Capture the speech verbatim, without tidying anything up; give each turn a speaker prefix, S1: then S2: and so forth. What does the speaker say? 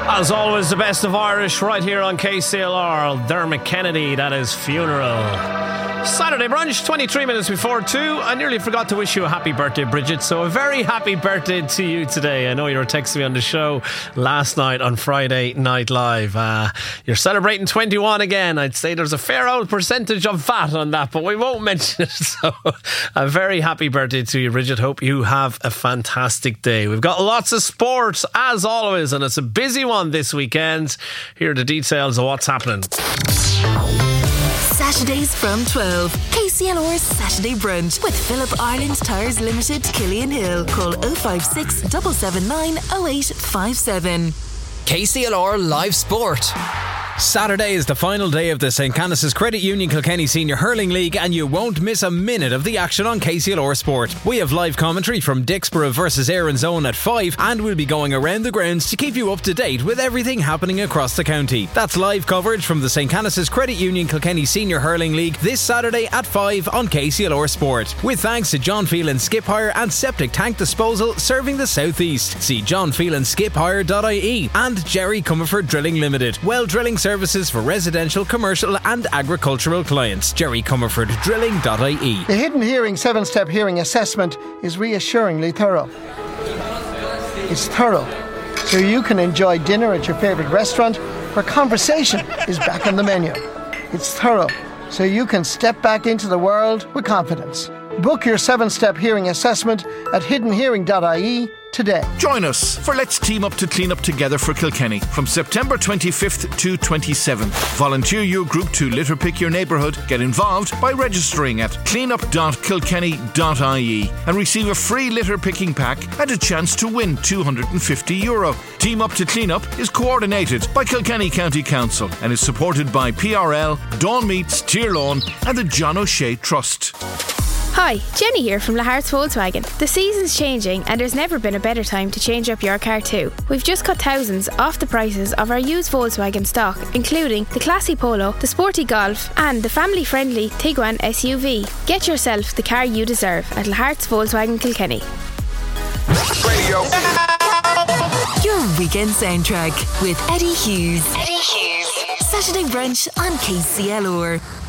S1: As always, the best of Irish right here on K C L R. Dermot Kennedy, that is Funeral. Saturday brunch, twenty-three minutes before two. I nearly forgot to wish you a happy birthday, Bridget. So a very happy birthday to you today. I know you were texting me on the show last night on Friday Night Live. Uh, you're celebrating twenty-one again. I'd say there's a fair old percentage of V A T on that, but we won't mention it. So a very happy birthday to you, Bridget. Hope you have a fantastic day. We've got lots of sports as always, and it's a busy one this weekend. Here are the details of what's happening.
S2: Saturdays from twelve. K C L R's Saturday Brunch with Philip Ireland Tyres Limited, Killian Hill. Call oh five six, seven seven nine, oh eight five seven.
S3: K C L R Live Sport. Saturday is the final day of the Saint Canice's Credit Union Kilkenny Senior Hurling League, and you won't miss a minute of the action on K C L R Sport. We have live commentary from Dixborough versus Erin's Own at five, and we'll be going around the grounds to keep you up to date with everything happening across the county. That's live coverage from the Saint Canice's Credit Union Kilkenny Senior Hurling League this Saturday at five on K C L R Sport. With thanks to John Phelan Skip Hire and Septic Tank Disposal serving the South East. See john phelan skip hire dot I E and Jerry Comerford Drilling Limited. Well drilling services for residential, commercial and agricultural clients. jerry comerford drilling dot I E.
S4: The Hidden Hearing seven-step hearing assessment is reassuringly thorough. It's thorough, so you can enjoy dinner at your favourite restaurant where conversation is back on the menu. It's thorough, so you can step back into the world with confidence. Book your seven-step hearing assessment at hidden hearing dot I E today.
S5: Join us for Let's Team Up to Clean Up Together for Kilkenny from September twenty-fifth to twenty-seventh. Volunteer your group to litter pick your neighbourhood. Get involved by registering at cleanup dot kilkenny dot I E and receive a free litter picking pack and a chance to win two hundred fifty euro. Team Up to Clean Up is coordinated by Kilkenny County Council and is supported by P R L, Dawn Meats, Tyrlawn and the John O'Shea Trust.
S6: Hi, Jenny here from Lahart's Volkswagen. The season's changing and there's never been a better time to change up your car too. We've just cut thousands off the prices of our used Volkswagen stock, including the classy Polo, the sporty Golf and the family-friendly Tiguan S U V. Get yourself the car you deserve at Lahart's Volkswagen Kilkenny.
S2: Radio. Your weekend soundtrack with Eddie Hughes. Eddie Hughes. Saturday Brunch on K C L R.